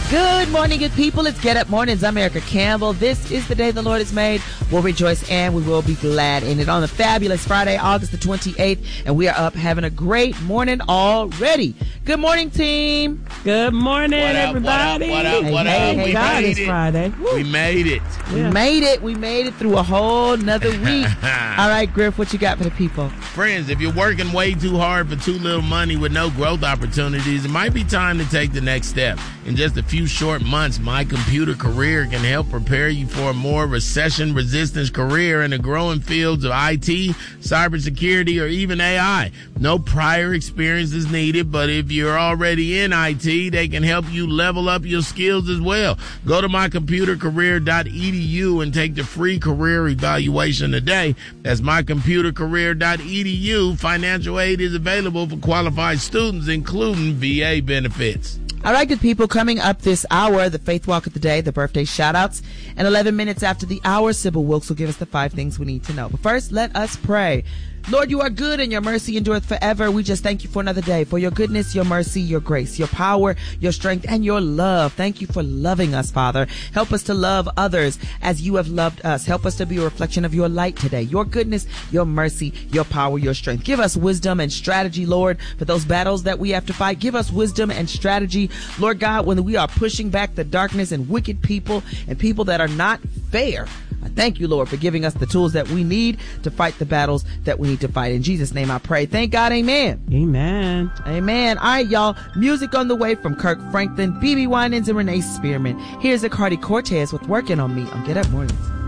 Good morning, good people. It's Get Up Mornings. I'm Erica Campbell. This is the day the Lord has made. We'll rejoice and we will be glad in it on the fabulous Friday, August the 28th. And we are up having a great morning already. Good morning, team. Good morning, everybody. What up? Hey, God, it's Friday. Woo. We made it. We made it through a whole nother week. All right, Griff, what you got for the people? Friends, if you're working way too hard for too little money with no growth opportunities, it might be time to take the next step. In just a few short months, My Computer Career can help prepare you for a more recession-resistant career in the growing fields of IT, cybersecurity, or even AI. No prior experience is needed, but if you're already in IT, they can help you level up your skills as well. Go to mycomputercareer.edu and take the free career evaluation today. That's mycomputercareer.edu. Financial aid is available for qualified students, including VA benefits. All right, good people, coming up this hour, the Faith Walk of the Day, the birthday shout-outs, and 11 minutes after the hour, Sybil Wilkes will give us the 5 things we need to know. But first, let us pray. Lord, you are good and your mercy endureth forever. We just thank you for another day, for your goodness, your mercy, your grace, your power, your strength, and your love. Thank you for loving us, Father. Help us to love others as you have loved us. Help us to be a reflection of your light today, your goodness, your mercy, your power, your strength. Give us wisdom and strategy, Lord, for those battles that we have to fight. Give us wisdom and strategy, Lord God, when we are pushing back the darkness and wicked people and people that are not fair. I thank you, Lord, for giving us the tools that we need to fight the battles that we need to fight. In Jesus' name I pray. Thank God. Amen. Amen. Amen. All right, y'all. Music on the way from Kirk Franklin, BB Winans, and Renee Spearman. Here's Cardi Cortez with Working on Me on Get Up Mornings.